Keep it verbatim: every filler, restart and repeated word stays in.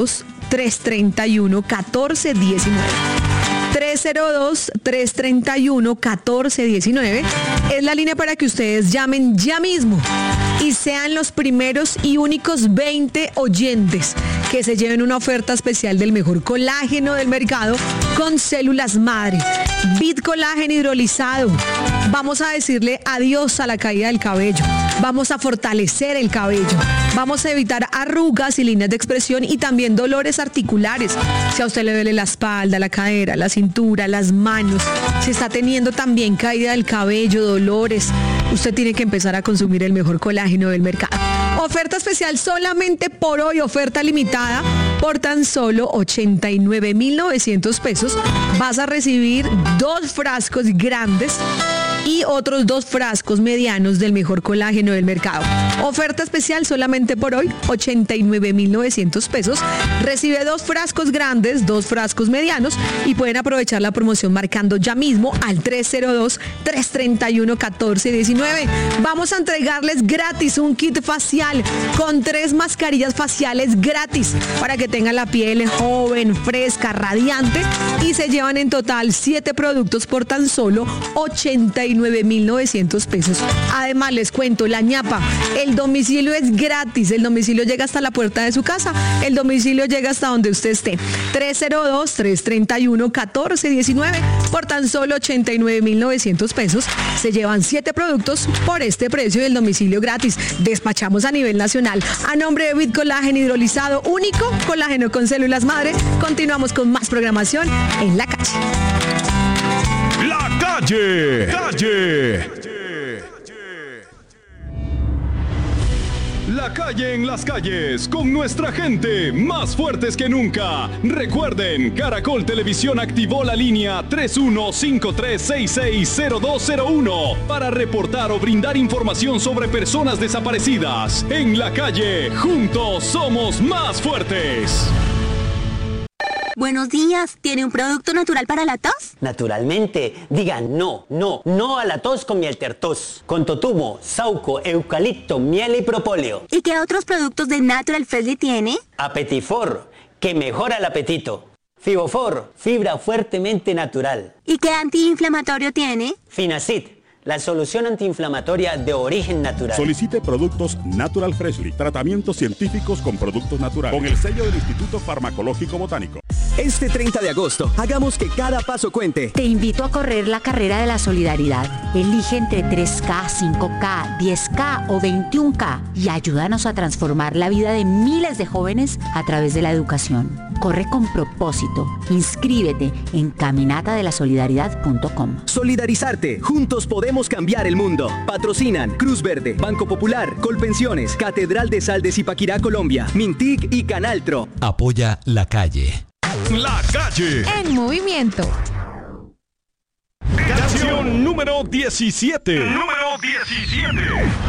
tres treinta y uno, catorce diecinueve. tres cero dos, tres treinta y uno, catorce diecinueve es la línea para que ustedes llamen ya mismo y sean los primeros y únicos veinte oyentes que se lleven una oferta especial del mejor colágeno del mercado con células madre. Bit Colágeno hidrolizado. Vamos a decirle adiós a la caída del cabello. Vamos a fortalecer el cabello. Vamos a evitar arrugas y líneas de expresión y también dolores articulares. Si a usted le duele la espalda, la cadera, la cintura, las manos, si está teniendo también caída del cabello, dolores, usted tiene que empezar a consumir el mejor colágeno del mercado. Oferta especial solamente por hoy, oferta limitada por tan solo ochenta y nueve mil novecientos pesos. Vas a recibir dos frascos grandes y otros dos frascos medianos del mejor colágeno del mercado. Oferta especial solamente por hoy, ochenta y nueve mil novecientos pesos. Recibe dos frascos grandes, dos frascos medianos y pueden aprovechar la promoción marcando ya mismo al tres cero dos, tres treinta y uno, catorce diecinueve. Vamos a entregarles gratis un kit facial con tres mascarillas faciales gratis para que tengan la piel joven, fresca, radiante y se llevan en total siete productos por tan solo ochenta y nueve mil novecientos pesos. Además les cuento, la ñapa, el domicilio es gratis, el domicilio llega hasta la puerta de su casa, el domicilio llega hasta donde usted esté. tres cero dos, tres treinta y uno, catorce diecinueve por tan solo ochenta y nueve mil novecientos pesos. Se llevan siete productos por este precio y el domicilio gratis. Despachamos a nivel nacional. A nombre de Bit Colágeno hidrolizado, único colágeno con células madre, continuamos con más programación en La Calle. La Calle, calle. La Calle en las calles, con nuestra gente, más fuertes que nunca. Recuerden, Caracol Televisión activó la línea tres uno cinco tres seis seis cero dos cero uno para reportar o brindar información sobre personas desaparecidas. En La Calle, juntos somos más fuertes. Buenos días, ¿tiene un producto natural para la tos? Naturalmente, diga no, no, no a la tos con miel tertos, con totumo, sauco, eucalipto, miel y propóleo. ¿Y qué otros productos de Natural Freshly tiene? Apetifor, que mejora el apetito. Fibofor, fibra fuertemente natural. ¿Y qué antiinflamatorio tiene? Finacid, la solución antiinflamatoria de origen natural. Solicite productos Natural Freshly, tratamientos científicos con productos naturales, con el sello del Instituto Farmacológico Botánico. Este treinta de agosto, hagamos que cada paso cuente. Te invito a correr la carrera de la solidaridad. Elige entre tres K, cinco K, diez K o veintiún K y ayúdanos a transformar la vida de miles de jóvenes a través de la educación. Corre con propósito. Inscríbete en caminata de la solidaridad punto com. Solidarizarte. Juntos podemos cambiar el mundo. Patrocinan Cruz Verde, Banco Popular, Colpensiones, Catedral de Sal de Zipaquirá, Colombia, Mintic y Canaltro. Apoya La Calle. La Calle. En movimiento. Canción número diecisiete. Número diecisiete.